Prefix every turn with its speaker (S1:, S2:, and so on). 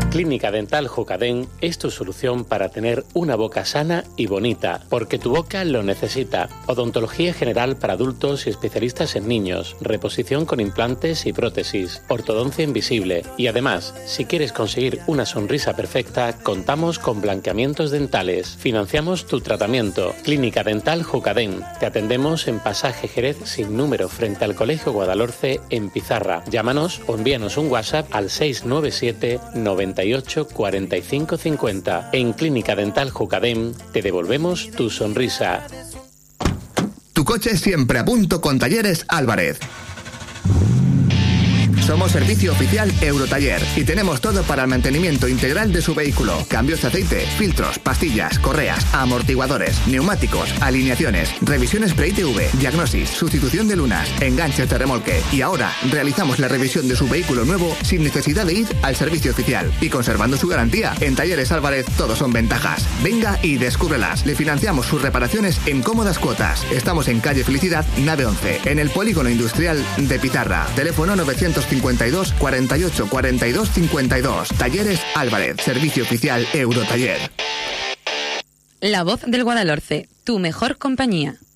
S1: Clínica Dental Jucadén es tu solución para tener una boca sana y bonita, porque tu boca lo necesita. Odontología general para adultos y especialistas en niños, reposición con implantes y prótesis, ortodoncia invisible. Y además, si quieres conseguir una sonrisa perfecta, contamos con blanqueamientos dentales. Financiamos tu tratamiento. Clínica Dental Jucadén. Te atendemos en Pasaje Jerez sin número frente al Colegio Guadalhorce en Pizarra. Llámanos o envíanos un WhatsApp al 697 98 45 50. En Clínica Dental Jucadén te devolvemos tu sonrisa.
S2: Tu coche siempre a punto con Talleres Álvarez. Somos servicio oficial Eurotaller y tenemos todo para el mantenimiento integral de su vehículo. Cambios de aceite, filtros, pastillas, correas, amortiguadores, neumáticos, alineaciones, revisiones pre-ITV, diagnosis, sustitución de lunas, enganches de remolque. Y ahora realizamos la revisión de su vehículo nuevo sin necesidad de ir al servicio oficial y conservando su garantía. En Talleres Álvarez todos son ventajas. Venga y descúbrelas. Le financiamos sus reparaciones en cómodas cuotas. Estamos en calle Felicidad, nave 11, en el Polígono Industrial de Pizarra. Teléfono 952 48 42 52. Talleres Álvarez, servicio oficial Eurotaller.
S3: La Voz del Guadalhorce, tu mejor compañía.